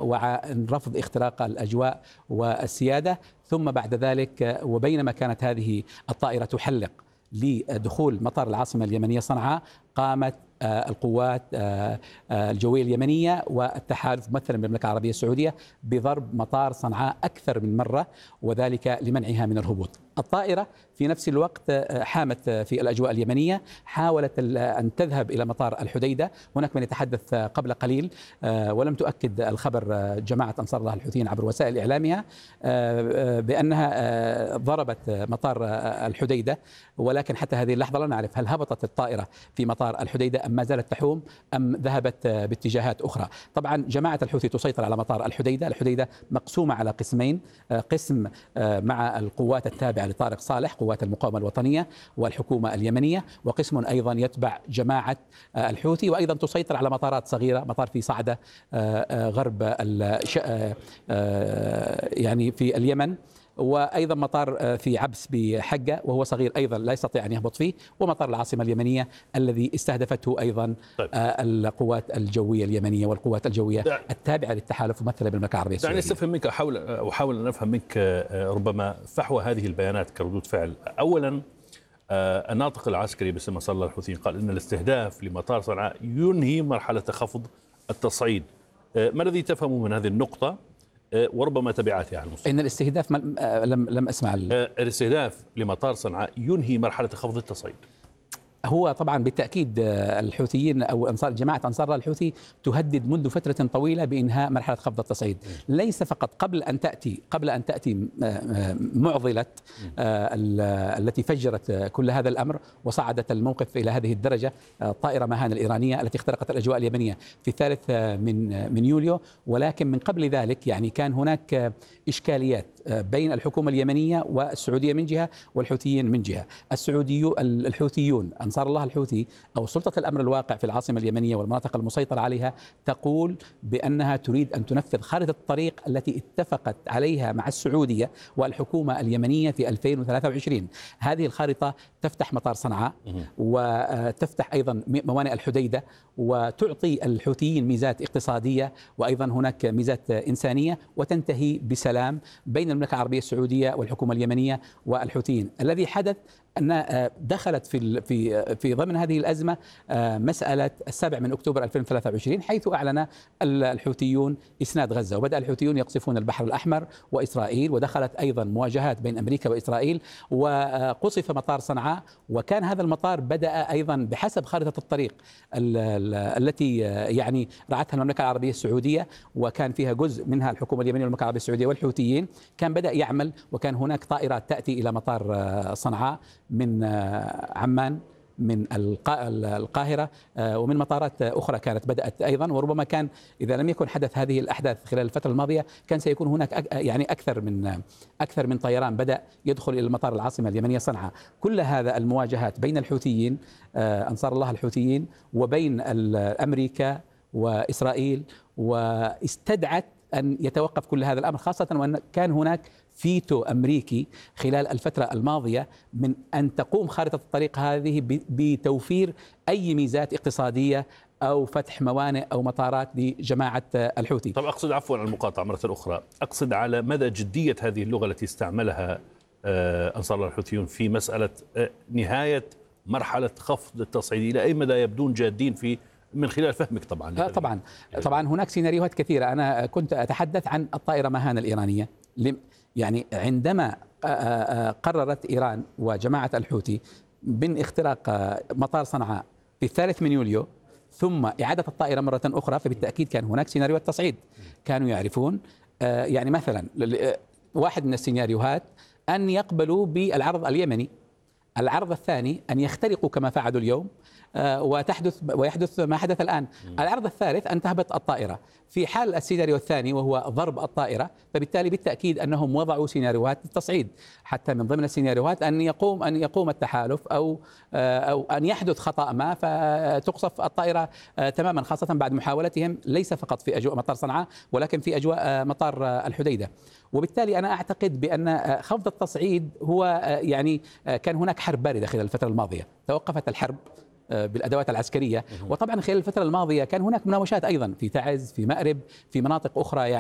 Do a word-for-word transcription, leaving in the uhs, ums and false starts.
وعن رفض اختراق الأجواء والسيادة. ثم بعد ذلك وبينما كانت هذه الطائرة تحلق لدخول مطار العاصمة اليمنية صنعاء، قامت القوات الجوية اليمنية والتحالف ممثلا بالمملكة العربية السعودية بضرب مطار صنعاء أكثر من مرة، وذلك لمنعها من الهبوط. الطائرة في نفس الوقت حامت في الأجواء اليمنية، حاولت أن تذهب إلى مطار الحديدة. هناك من يتحدث قبل قليل ولم تؤكد الخبر جماعة أنصار الله الحوثيين عبر وسائل إعلامها بأنها ضربت مطار الحديدة، ولكن حتى هذه اللحظة لا نعرف هل هبطت الطائرة في مطار الحديدة أم ما زالت تحوم أم ذهبت باتجاهات أخرى. طبعا جماعة الحوثي تسيطر على مطار الحديدة. الحديدة مقسومة على قسمين، قسم مع القوات التابعة لطارق صالح قوات المقاومة الوطنية والحكومة اليمنية، وقسم أيضا يتبع جماعة الحوثي، وأيضا تسيطر على مطارات صغيرة، مطار في صعدة غرب يعني في اليمن، وأيضا مطار في عبس بحقة وهو صغير أيضا لا يستطيع أن يهبط فيه، ومطار العاصمة اليمنية الذي استهدفته أيضا طيب. القوات الجوية اليمنية والقوات الجوية دع... التابعة للتحالف ممثلة بالمملكة العربية السعودية. دعني استفهم منك، أحاول أحاول أن أفهم منك ربما فحوى هذه البيانات كردود فعل. أولا الناطق العسكري باسم أنصار الله الحوثيين قال إن الاستهداف لمطار صنعاء ينهي مرحلة خفض التصعيد. ما الذي تفهمه من هذه النقطة وربما تبعاتها على المستوى؟ إن الاستهداف لم لم أسمع الاستهداف لمطار صنعاء ينهي مرحلة خفض التصعيد. هو طبعا بالتأكيد الحوثيين أو أنصار جماعة أنصار الله الحوثي تهدد منذ فترة طويلة بإنهاء مرحلة خفض التصعيد، ليس فقط قبل أن تأتي قبل أن تأتي معضلة التي فجرت كل هذا الأمر وصعدت الموقف إلى هذه الدرجة، طائرة ماهان الإيرانية التي اخترقت الأجواء اليمنية في الثالث من من يوليو. ولكن من قبل ذلك يعني كان هناك إشكاليات بين الحكومة اليمنية والسعودية من جهة والحوثيين من جهة. السعودي الحوثيون أنصار الله الحوثي أو سلطة الأمر الواقع في العاصمة اليمنية والمناطق المسيطرة عليها تقول بأنها تريد أن تنفذ خارطة الطريق التي اتفقت عليها مع السعودية والحكومة اليمنية في ألفين وثلاثة وعشرين. هذه الخارطة تفتح مطار صنعاء وتفتح أيضا موانئ الحديدة وتعطي الحوثيين ميزات اقتصادية وأيضا هناك ميزات إنسانية، وتنتهي بسلام بين المملكة العربية السعودية والحكومة اليمنية والحوثيين. الذي حدث أن دخلت في في في ضمن هذه الأزمة مسألة السابع من أكتوبر ألفين وثلاثة وعشرين، حيث أعلن الحوثيون إسناد غزة، وبدأ الحوثيون يقصفون البحر الأحمر وإسرائيل، ودخلت أيضا مواجهات بين أمريكا وإسرائيل، وقصف مطار صنعاء. وكان هذا المطار بدأ أيضا بحسب خارطة الطريق التي يعني رعتها المملكة العربية السعودية وكان فيها جزء منها الحكومة اليمنية والمملكة العربية السعودية والحوثيين، كان بدأ يعمل، وكان هناك طائرات تأتي إلى مطار صنعاء من عمان من القاهرة ومن مطارات أخرى كانت بدأت أيضا. وربما كان إذا لم يكن حدث هذه الأحداث خلال الفترة الماضية كان سيكون هناك يعني أكثر من أكثر من طيران بدأ يدخل إلى المطار العاصمة اليمنية صنعاء. كل هذا المواجهات بين الحوثيين أنصار الله الحوثيين وبين أمريكا وإسرائيل، واستدعت أن يتوقف كل هذا الأمر، خاصة وأن كان هناك فيتو أمريكي خلال الفترة الماضية من أن تقوم خارطة الطريق هذه بتوفير أي ميزات اقتصادية أو فتح موانئ أو مطارات لجماعة الحوثي. طب أقصد عفوا عن المقاطعة مرة أخرى، أقصد على مدى جدية هذه اللغة التي استعملها أنصار الله الحوثيون في مسألة نهاية مرحلة خفض التصعيد. إلى أي مدى يبدون جادين في من خلال فهمك طبعا؟ لا طبعا طبعا هناك سيناريوهات كثيرة. أنا كنت أتحدث عن الطائرة ماهان الإيرانية، يعني عندما قررت إيران وجماعة الحوثي من اختراق مطار صنعاء في الثالث من يوليو ثم إعادة الطائرة مرة أخرى، فبالتأكيد كان هناك سيناريو التصعيد. كانوا يعرفون يعني مثلا واحد من السيناريوهات أن يقبلوا بالعرض اليمني، العرض الثاني أن يخترقوا كما فعلوا اليوم وتحدث ويحدث ما حدث الآن. العرض الثالث أن تهبط الطائرة. في حال السيناريو الثاني وهو ضرب الطائرة، فبالتالي بالتأكيد أنهم وضعوا سيناريوهات للتصعيد، حتى من ضمن السيناريوهات أن يقوم أن يقوم التحالف أو أو أن يحدث خطأ ما فتقصف الطائرة تماما، خاصة بعد محاولتهم ليس فقط في أجواء مطار صنعاء ولكن في أجواء مطار الحديدة. وبالتالي أنا أعتقد بأن خفض التصعيد هو يعني كان هناك حرب باردة خلال الفترة الماضية، توقفت الحرب بالأدوات العسكرية، وطبعا خلال الفترة الماضية كان هناك مناوشات أيضا في تعز في مأرب في مناطق أخرى يعني